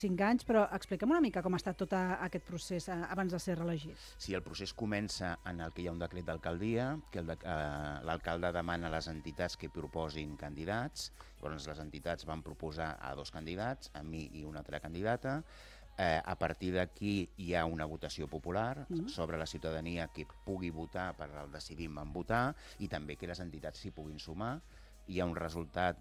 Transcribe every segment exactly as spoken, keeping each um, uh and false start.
cinc anys, però explica'm una mica com ha estat tot aquest procés abans de ser reelegit. Sí, el procés comença en el que hi ha un decret d'alcaldia, que l'alcalde demana a les entitats que proposin candidats, llavors les entitats van proposar a dos candidats, a mi i una altra candidata. Eh, a partir d'aquí hi ha una votació popular mm. sobre la ciutadania que pugui votar per el decidir van votar i també que les entitats s'hi puguin sumar. Hi ha un resultat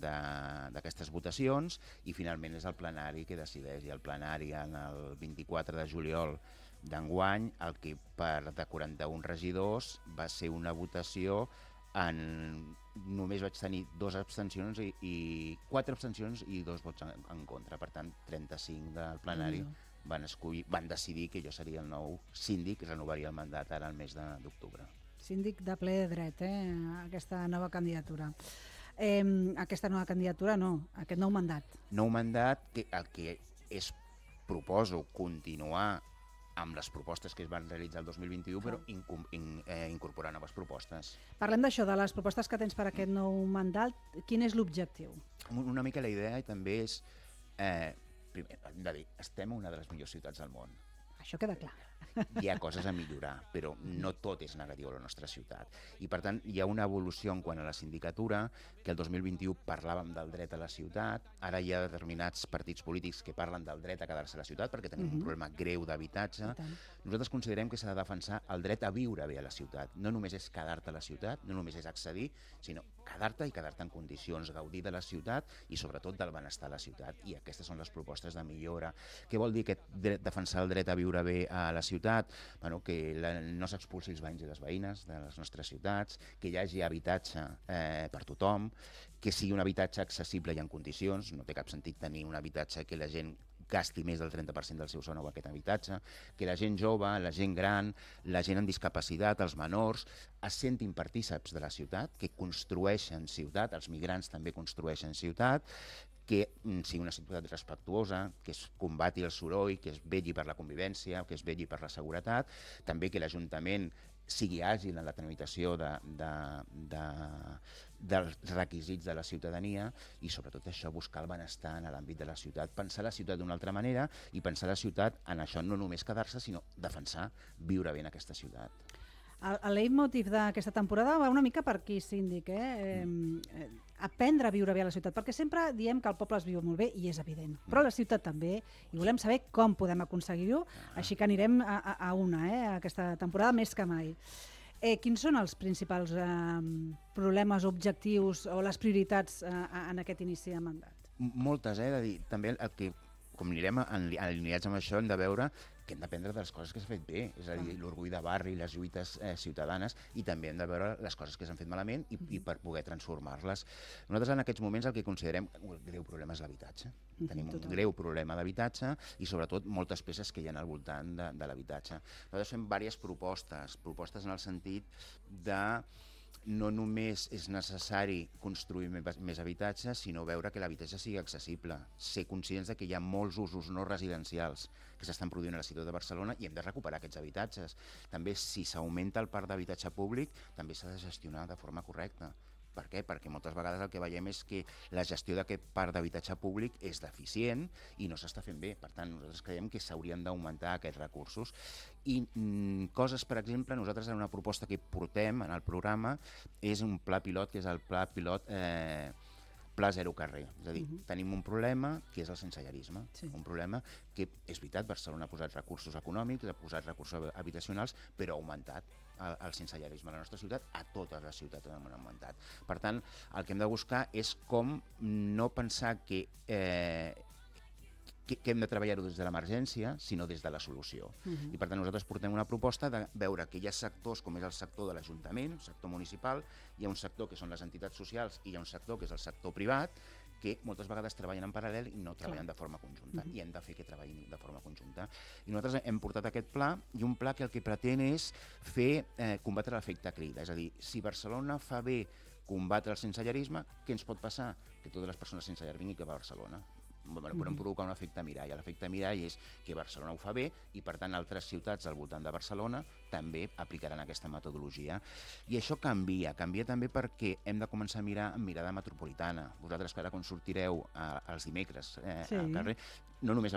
d'aquestes votacions i finalment és el plenari que decideix. I el plenari en el vint-i-quatre de juliol d'enguany, el que per de quaranta-un regidors va ser una votació en... només vaig tenir dues abstencions i, i quatre abstencions i dos vots en, en contra. Per tant, trenta-cinc del plenari mm. van, escollir, van decidir que jo seria el nou síndic, renovaria el mandat ara al mes d'octubre. Síndic de ple dret, eh? Aquesta nova candidatura. Eh, aquesta nova candidatura no, aquest nou mandat. Nou mandat, que el que és, proposo continuar amb les propostes que es van realitzar el dos mil vint-i-u, però in, in, eh, incorporar noves propostes. Parlem d'això, de les propostes que tens per aquest nou mandat. Quin és l'objectiu? Una mica la idea també és, eh, primer, hem de dir, estem a una de les millors ciutats del món. Això queda clar. Hi ha coses a millorar, però no tot és negatiu a la nostra ciutat. I per tant hi ha una evolució en quant a la sindicatura, que el dos mil vint-i-u parlàvem del dret a la ciutat, ara hi ha determinats partits polítics que parlen del dret a quedar-se a la ciutat perquè tenim uh-huh. un problema greu d'habitatge. Nosaltres considerem que s'ha de defensar el dret a viure bé a la ciutat. No només és quedar-te a la ciutat, no només és accedir, sinó quedar-te i quedar-te en condicions, gaudir de la ciutat i sobretot del benestar a la ciutat. I aquestes són les propostes de millora. Què vol dir aquest dret, defensar el dret a viure bé a la ciutat? Bueno, que la, no s'expulsi els veïns i les veïnes de les nostres ciutats, que hi hagi habitatge eh, per tothom, que sigui un habitatge accessible i en condicions. No té cap sentit tenir un habitatge que la gent gasti més del trenta per cent del seu sou en aquest habitatge, que la gent jove, la gent gran, la gent amb discapacitat, els menors, es sentin partíceps de la ciutat, que construeixen ciutat, els migrants també construeixen ciutat, que sigui una ciutat respectuosa, que es combati el soroll, que es vetlli per la convivència, que es vetlli per la seguretat, també que l'Ajuntament sigui àgil en la tramitació de, de, de, dels requisits de la ciutadania i sobretot això, buscar el benestar en l'àmbit de la ciutat, pensar la ciutat d'una altra manera i pensar la ciutat en això, no només quedar-se, sinó defensar, viure bé en aquesta ciutat. El, el leitmotiv d'aquesta temporada va una mica per aquí, síndic, eh? eh? Aprendre a viure bé a la ciutat, perquè sempre diem que el poble es viu molt bé i és evident, però la ciutat també, i volem saber com podem aconseguir-ho, així que anirem a, a, a una, eh? Aquesta temporada més que mai. Eh, quins són els principals eh, problemes, objectius o les prioritats eh, en aquest inici de mandat? Moltes, eh? De dir, també el que, com anirem alineats amb això, hem de veure que hem d'aprendre de les coses que s'han fet bé, és a dir, l'orgull de barri, les lluites eh, ciutadanes, i també hem de veure les coses que s'han fet malament i, i per poder transformar-les. Nosaltres en aquests moments el que considerem un greu problema és l'habitatge. Tenim un greu problema d'habitatge i sobretot moltes peces que hi ha al voltant de, de l'habitatge. Nosaltres fem diverses propostes, propostes en el sentit de no només és necessari construir més habitatge, sinó veure que l'habitatge sigui accessible, ser conscients de que hi ha molts usos no residencials que s'estan produint a la ciutat de Barcelona i hem de recuperar aquests habitatges. També, si s'augmenta el parc d'habitatge públic, també s'ha de gestionar de forma correcta. Per què? Perquè moltes vegades el que veiem és que la gestió d'aquest parc d'habitatge públic és deficient i no s'està fent bé. Per tant, nosaltres creiem que s'haurien d'augmentar aquests recursos. I mm, coses, per exemple, nosaltres en una proposta que portem en el programa és un pla pilot, que és el pla pilot eh, Pla Zero Carrer. És a dir, uh-huh. tenim un problema que és el sensellarisme. Sí. Un problema que, és veritat, Barcelona ha posat recursos econòmics, ha posat recursos habitacionals, però ha augmentat el, el sensellarisme a la nostra ciutat, a totes les ciutats han augmentat. Per tant, el que hem de buscar és com no pensar que... Eh, que, que hem de treballar-ho des de l'emergència, sinó des de la solució. Uh-huh. I per tant nosaltres portem una proposta de veure que hi ha sectors com és el sector de l'Ajuntament, el sector municipal, hi ha un sector que són les entitats socials i hi ha un sector que és el sector privat, que moltes vegades treballen en paral·lel i no treballen de forma conjunta, uh-huh. i hem de fer que treballin de forma conjunta. I nosaltres hem portat aquest pla, i un pla que el que pretén és fer eh, combatre l'efecte crida, és a dir, si Barcelona fa bé combatre el sensellarisme, què ens pot passar? Que totes les persones sense llar vinguin cap a Barcelona. Bueno, podem provocar un efecte mirall. L'efecte mirall és que Barcelona ho fa bé i, per tant, altres ciutats al voltant de Barcelona també aplicaran aquesta metodologia. I això canvia. Canvia també perquè hem de començar a mirar amb mirada metropolitana. Vosaltres, que ara quan sortireu eh, els dimecres eh, sí. al carrer, no només